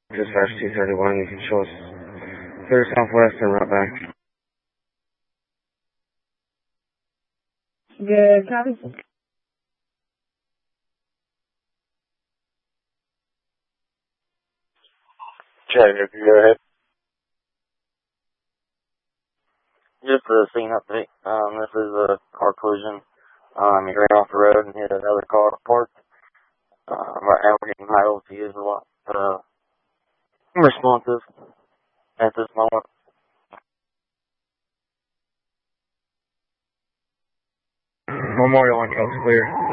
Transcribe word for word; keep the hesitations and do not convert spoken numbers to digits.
Dispatch two thirty-one, you can show us clear southwest and route back. Good copy. Chattanooga, go ahead. Just a scene update. Um, this is a car collision. Um, he ran off the road and hit another car parked. Uh, right now we're getting high O T is a lot, uh, responsive at this moment. Memorial One Coast clear.